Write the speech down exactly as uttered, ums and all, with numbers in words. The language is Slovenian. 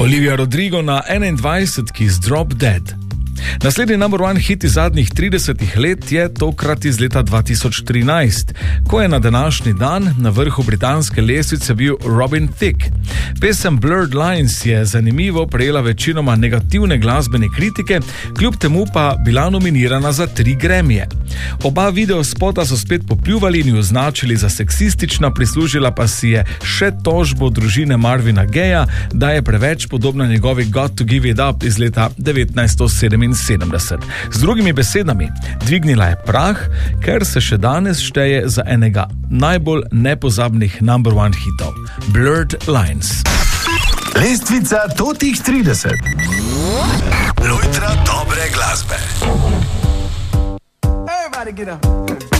Olivia Rodrigo na enaindvajsetki z Drop Dead. Naslednji number one hit iz zadnjih tridesetih let je tokrat iz leta dva tisoč trinajst, ko je na današnji dan na vrhu britanske lestvice bil Robin Thicke. Pesem Blurred Lines je zanimivo prejela večinoma negativne glasbene kritike, kljub temu pa bila nominirana za tri Grammyje. Oba videospota so spet popljuvali in jo označili za seksistična, prislužila pa si je še tožbo družine Marvina Gayeja, da je preveč podobna njegovi Got to Give It Up iz leta devetnajststo sedeminsedemdeset. Z drugimi besedami, dvignila je prah, ker se še danes šteje za enega najbolj nepozabnih number one hitov. Blurred Lines. Lestvica totih trideset. Lojtra dobre glasbe. Everybody get up.